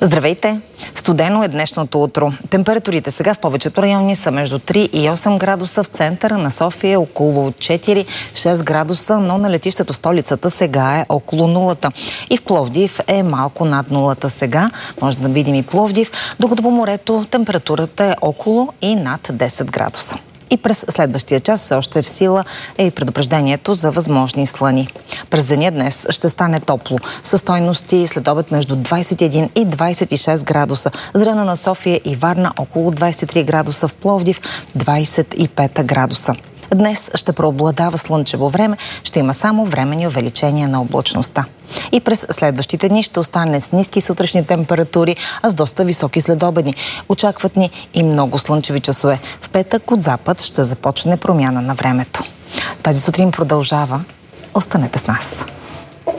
Здравейте! Студено е днешното утро. Температурите сега в повечето райони са между 3 и 8 градуса, в центъра на София около 4-6 градуса, но на летището в столицата сега е около нулата. И в Пловдив е малко над нулата сега, може да видим и Пловдив, докато по морето температурата е около и над 10 градуса. И през следващия час все още в сила е и предупреждението за възможни слани. През деня днес ще стане топло, със стойности след обед между 21 и 26 градуса. За района на София и Варна около 23 градуса, в Пловдив 25 градуса. Днес ще преобладава слънчево време, ще има само временни увеличения на облачността. И през следващите дни ще остане с ниски сутрешни температури, а с доста високи следобедни. Очакват ни и много слънчеви часове. В петък от запад ще започне промяна на времето. Тази сутрин продължава. Останете с нас.